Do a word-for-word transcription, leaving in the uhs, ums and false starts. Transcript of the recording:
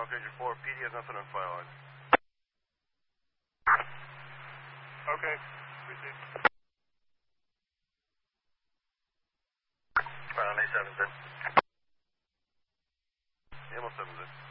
location four. P D has nothing on file. Okay. Proceed. Uh, nine seven, sir. Ammo seven, sir.